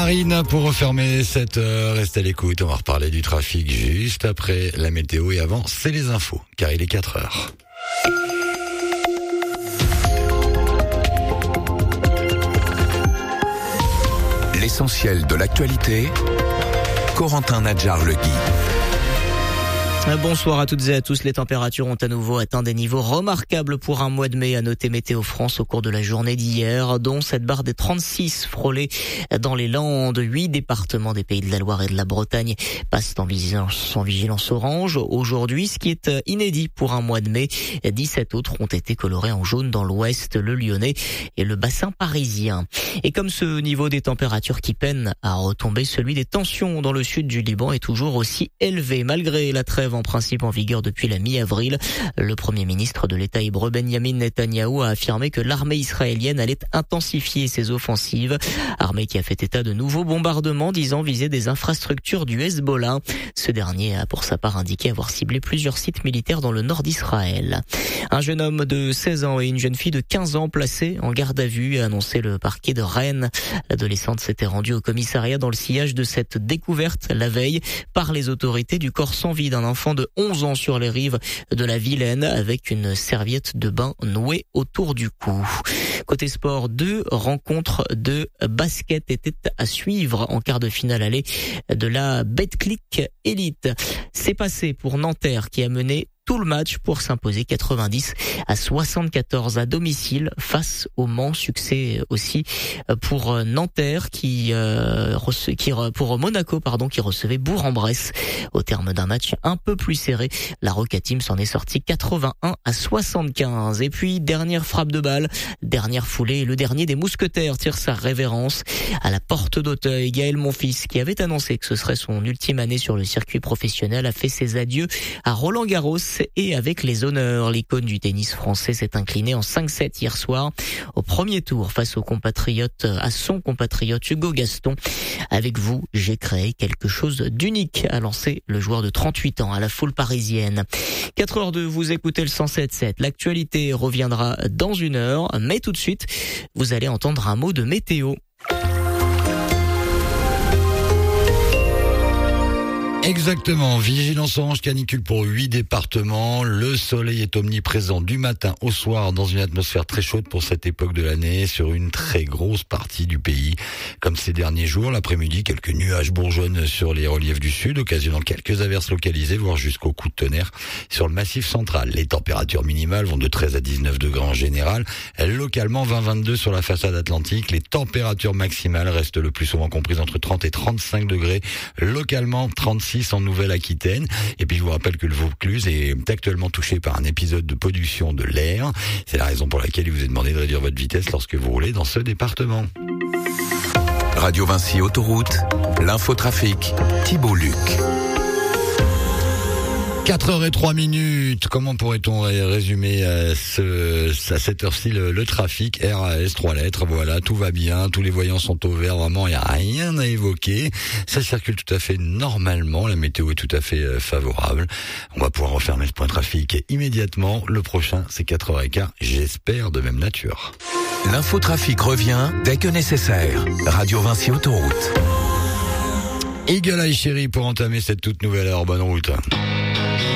Marine, pour refermer cette heure, restez à l'écoute. On va reparler du trafic juste après la météo et avant, c'est les infos, car il est 4 heures. L'essentiel de l'actualité, Corentin Nadjar-Legui. Bonsoir à toutes et à tous. Les températures ont à nouveau atteint des niveaux remarquables pour un mois de mai, a noté Météo France au cours de la journée d'hier, dont cette barre des 36 frôlée dans les Landes. 8 départements des Pays de la Loire et de la Bretagne passent en vigilance orange aujourd'hui, ce qui est inédit pour un mois de mai. 17 autres ont été colorés en jaune dans l'ouest, le Lyonnais et le bassin parisien. Et comme ce niveau des températures qui peine à retomber, celui des tensions dans le sud du Liban est toujours aussi élevé, malgré la trêve en principe en vigueur depuis la mi-avril. Le Premier ministre de l'État hébreu Benjamin Netanyahou a affirmé que l'armée israélienne allait intensifier ses offensives. Armée qui a fait état de nouveaux bombardements, disant viser des infrastructures du Hezbollah. Ce dernier a pour sa part indiqué avoir ciblé plusieurs sites militaires dans le nord d'Israël. Un jeune homme de 16 ans et une jeune fille de 15 ans placés en garde à vue, a annoncé le parquet de Rennes. L'adolescente s'était rendue au commissariat dans le sillage de cette découverte la veille par les autorités du corps sans vie d'un enfant de 11 ans sur les rives de la Vilaine avec une serviette de bain nouée autour du cou. Côté sport, 2 rencontres de basket étaient à suivre en quart de finale aller de la Betclic Elite. C'est passé pour Nanterre qui a mené tout le match pour s'imposer 90-74 à domicile face au Mans. Succès aussi pour Nanterre pour Monaco qui recevait Bourg-en-Bresse. Au terme d'un match un peu plus serré, la Roca Team s'en est sortie 81-75. Et puis dernière frappe de balle, dernière foulée, le dernier des mousquetaires tire sa révérence à la porte d'Auteuil. Gaël Monfils, qui avait annoncé que ce serait son ultime année sur le circuit professionnel, a fait ses adieux à Roland-Garros et avec les honneurs. L'icône du tennis français s'est incliné en 5-7 hier soir au premier tour face à son compatriote Hugo Gaston. Avec vous, j'ai créé quelque chose d'unique, a lancé le joueur de 38 ans à la foule parisienne. 4h02, vous écoutez le 107.7. L'actualité reviendra dans 1 heure, mais tout de suite, vous allez entendre un mot de météo. Exactement, vigilance orange canicule pour 8 départements. Le soleil est omniprésent du matin au soir dans une atmosphère très chaude pour cette époque de l'année sur une très grosse partie du pays. Comme ces derniers jours, l'après-midi, quelques nuages bourgeonnent sur les reliefs du sud, occasionnant quelques averses localisées, voire jusqu'au coup de tonnerre sur le massif central. Les températures minimales vont de 13 à 19 degrés en général, localement 20-22 sur la façade atlantique. Les températures maximales restent le plus souvent comprises entre 30 et 35 degrés, localement 36 en Nouvelle-Aquitaine. Et puis je vous rappelle que le Vaucluse est actuellement touché par un épisode de pollution de l'air. C'est la raison pour laquelle il vous est demandé de réduire votre vitesse lorsque vous roulez dans ce département. Radio Vinci Autoroute, l'infotrafic, Thibault Luc. 4h03. Comment pourrait-on résumer à cette heure-ci le trafic? RAS, 3 lettres, voilà, tout va bien, tous les voyants sont au vert, vraiment il n'y a rien à évoquer. Ça circule tout à fait normalement, la météo est tout à fait favorable. On va pouvoir refermer ce point trafic immédiatement. Le prochain, c'est 4h15, j'espère de même nature. L'infotrafic revient dès que nécessaire. Radio Vinci Autoroute. Eagle Eye Chérie pour entamer cette toute nouvelle heure. Bonne route.